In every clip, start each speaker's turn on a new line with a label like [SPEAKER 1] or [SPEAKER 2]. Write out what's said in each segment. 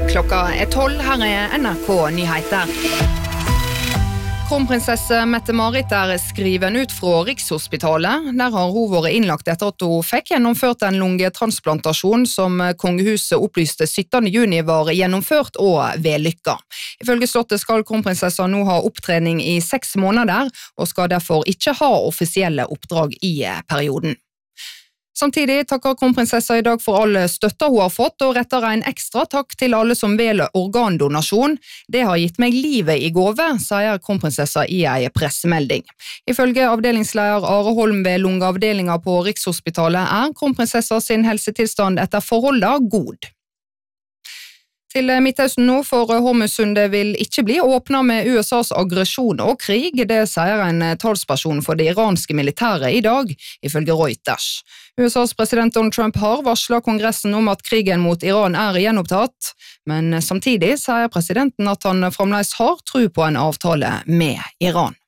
[SPEAKER 1] Klokka 12, her NRK Nyheter. Kronprinsesse Mette-Marit skriven ut fra Rikshospitalet. Der har hun vært innlagt etter at hun fikk gjennomført en lungetransplantasjon som kongehuset opplyste 17. juni var gjennomført og vellykket. Ifølge slottet skal kronprinsessa nå ha opptrening i 6 måneder, og skal derfor ikke ha offisielle oppdrag i perioden. Samtidig takker kronprinsessa i dag for all støtta hun har fått, og retter en ekstra takk til alle som velger organdonasjon. Det har gitt meg livet i gave, sier kronprinsessa i en pressemelding. Ifølge avdelingsleder Are Holm ved lungeavdelingen på Rikshospitalet kronprinsessa sin helsetilstand etter forholdet god. Til Midtøsten nå, for Hormuzsundet vil ikke bli åpnet med USAs aggresjon og krig, det sier en talsperson for det iranske militæret i dag, ifølge Reuters. USAs president Donald Trump har varslet kongressen om at krigen mot Iran gjenopptatt, men samtidig sier presidenten at han fremdeles har tro på en avtale med Iran.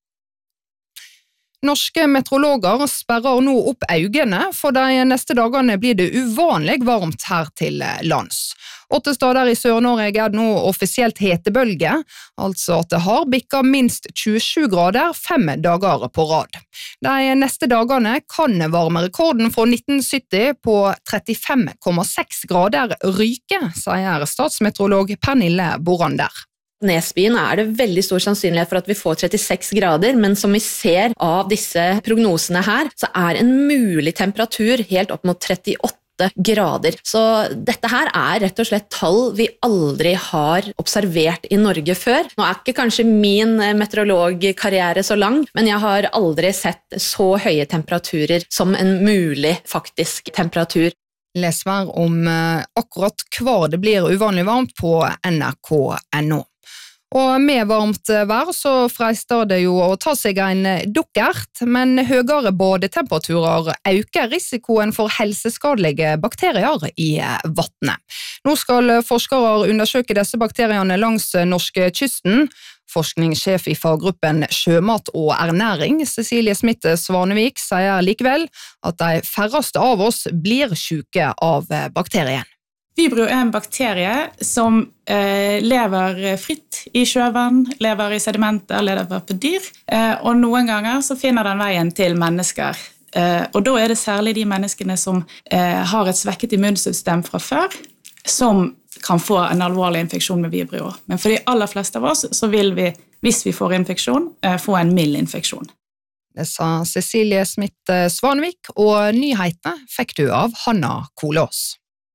[SPEAKER 1] Norske meteorologer sperrer nå opp øynene, for de neste dagene blir det uvanlig varmt her til lands. 8 steder i Sør-Norge det nå offisielt hetebølge, altså at det har bikket minst 27 grader 5 dager på rad. De neste dagene kan varmerekorden fra 1970 på 35,6 grader ryke, sier statsmeteorolog Pernille Borander.
[SPEAKER 2] Nesbyen det veldig stor sannsynlighet for at vi får 36 grader, men som vi ser av disse prognosene her, så en mulig temperatur helt opp mot 38 grader. Så dette her rett og slett tall vi aldri har observert i Norge før. Nå ikke kanskje min meteorologkarriere så lang, men jeg har aldri sett så høye temperaturer som en mulig faktisk temperatur.
[SPEAKER 1] Les mer om akkurat hva det blir uvanlig varmt på nrk.no. Og med varmt vær så freister det jo å ta seg en dukkert, men høyere badetemperaturer øker risikoen for helseskadelige bakterier i vannet. Nå skal forskere undersøke disse bakteriene langs norskekysten. Forskningssjef i faggruppen Sjømat og ernæring, Cecilie Smith Svanevik, sier likevel at de færreste av oss blir syke av bakterien.
[SPEAKER 3] Vibrio en bakterie som lever fritt i sjøvann, lever i sedimenter, lever på dyr, og noen ganger så finner den veien til mennesker. Og da det særlig de menneskene som har et svekket immunsystem fra før, som kan få en alvorlig infeksjon med Vibrio. Men for de aller fleste av oss så vil vi, hvis vi får infeksjon, få en mild infeksjon.
[SPEAKER 1] Det sa Cecilie Smith Svanevik, og nyhetene fikk du av Hanna Kolås.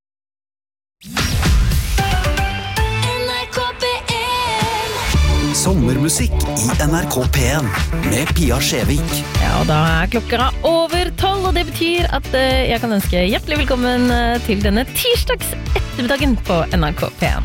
[SPEAKER 4] Sommermusikk i NRK P1 med Pia Skjevik.
[SPEAKER 5] Ja, da klokka over 12, og det betyr at jeg kan ønske hjertelig velkommen til denne tirsdags ettermiddagen på NRK P1.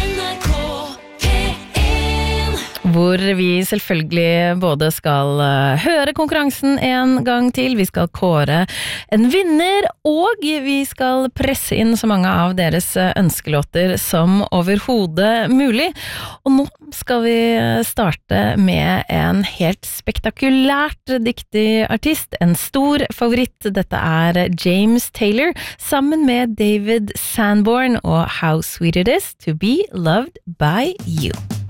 [SPEAKER 5] Hvor vi selvfølgelig både skal høre konkurransen en gang til, vi skal kåre en vinner, og vi skal presse inn så mange av deres ønskelåter som overhodet mulig. Og nå skal vi starte med en helt spektakulært dyktig artist, en stor favoritt. Dette James Taylor, sammen med David Sanborn og How Sweet It Is to Be Loved by You.